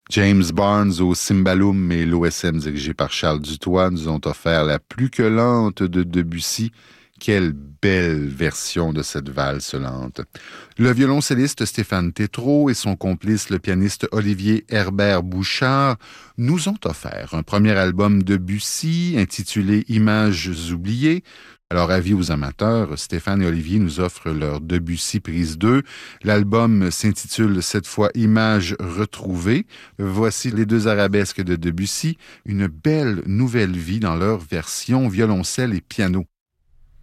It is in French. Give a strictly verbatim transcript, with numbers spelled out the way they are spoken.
James Barnes au cymbalum et l'O S M dirigé par Charles Dutoit nous ont offert la plus que lente de Debussy. Quelle belle version de cette valse lente. Le violoncelliste Stéphane Tétrault et son complice, le pianiste Olivier Herbert Bouchard, nous ont offert un premier album de Debussy intitulé Images oubliées. Alors, avis aux amateurs, Stéphane et Olivier nous offrent leur Debussy prise deux. L'album s'intitule cette fois Images retrouvées. Voici les deux arabesques de Debussy, une belle nouvelle vie dans leur version violoncelle et piano.